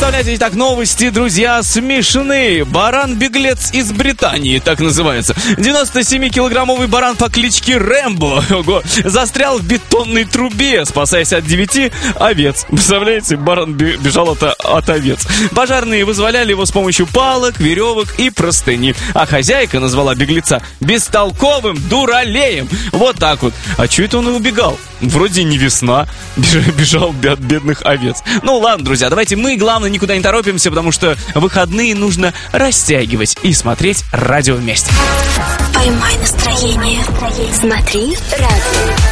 представляете, итак, новости, друзья, смешные. Баран-беглец из Британии, так называется. 97-килограммовый баран по кличке Рэмбо застрял в бетонной трубе, спасаясь от 9 овец. Представляете, баран бежал от овец. Пожарные вызволяли его с помощью палок, веревок и простыни. А хозяйка назвала беглеца бестолковым дуралеем. Вот так вот. А чё это он и убегал? Вроде не весна. Бежал от бедных овец. Ну ладно, друзья, давайте мы, главное, никуда не торопимся, потому что выходные нужно растягивать и смотреть радио вместе. Поймай настроение. Смотри радио.